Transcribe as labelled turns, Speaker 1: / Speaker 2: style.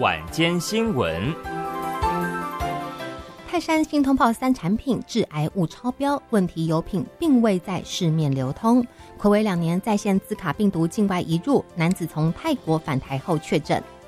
Speaker 1: 晚间新闻。
Speaker 2: 泰山新通报3产品致癌物超标，问题油品并未在市面流通。睽违2年再现兹卡病毒境外移入，男子从泰国返台后确诊。